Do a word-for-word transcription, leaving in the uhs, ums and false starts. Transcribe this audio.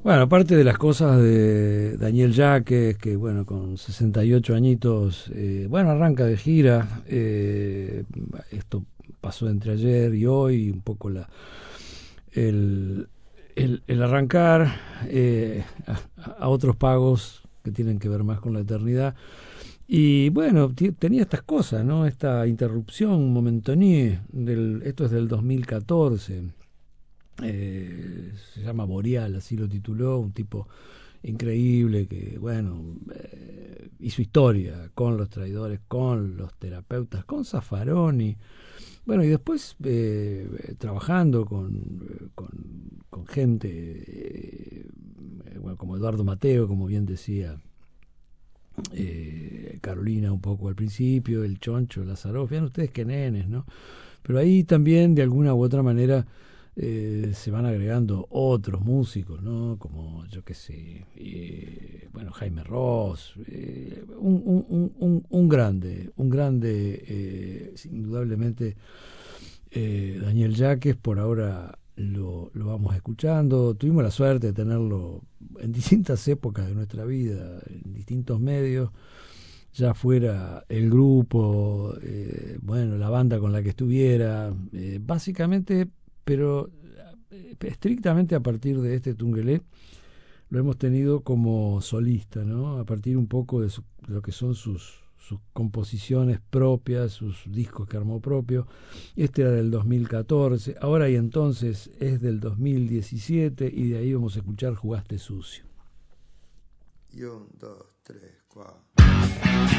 Bueno, aparte de las cosas de Daniel Yaques, que bueno, con sesenta y ocho añitos, eh, bueno, arranca de gira, eh, esto pasó entre ayer y hoy, un poco la el, el, el arrancar eh, a, a otros pagos que tienen que ver más con la eternidad. Y bueno, t- tenía estas cosas, ¿no? Esta interrupción momentanea, del, esto es del dos mil catorce, eh, se llama Boreal, así lo tituló, un tipo increíble que, bueno, eh, hizo historia con los traidores, con los terapeutas, con Zaffaroni. Bueno, y después eh, trabajando con, con, con gente, eh, bueno, como Eduardo Mateo, como bien decía eh, Carolina un poco al principio, el Choncho, Lazaroff, vean ustedes qué nenes, ¿no? Pero ahí también de alguna u otra manera eh, se van agregando otros músicos, ¿no? Como yo qué sé, eh, bueno, Jaime Ross, eh, un, un, un, un grande, un grande, eh, indudablemente eh, Daniel Yaques, por ahora lo, lo vamos escuchando. Tuvimos la suerte de tenerlo en distintas épocas de nuestra vida, en distintos medios, ya fuera el grupo, eh, bueno, la banda con la que estuviera, eh, básicamente, pero eh, estrictamente a partir de este Tungelé, lo hemos tenido como solista, ¿no? A partir un poco de, su, de lo que son sus, sus composiciones propias, sus discos que armó propio. Este era del dos mil catorce, ahora y entonces es del dos mil diecisiete y de ahí vamos a escuchar Jugaste Sucio. Y un, dos, tres, cuatro.